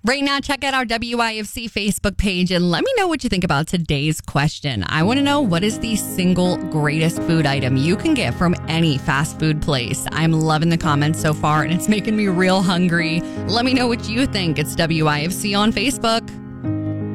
Right now, check out our WIFC Facebook page and let me know what you think about today's question. I want to know, what is the single greatest food item you can get from any fast food place? I'm loving the comments so far, and it's making me real hungry. Let me know what you think. It's WIFC on Facebook.